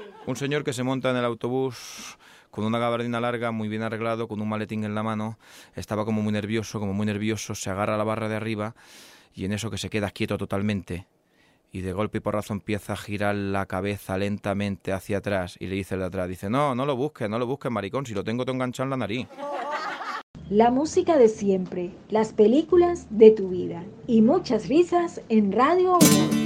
Un señor que se monta en el autobús con una gabardina larga, muy bien arreglado, con un maletín en la mano, estaba como muy nervioso, se agarra a la barra de arriba y en eso que se queda quieto totalmente y de golpe y porrazo empieza a girar la cabeza lentamente hacia atrás y le dice el de atrás, dice, no lo busques, maricón, si lo tengo todo enganchado en la nariz. La música de siempre, las películas de tu vida y muchas risas en Radio Humor.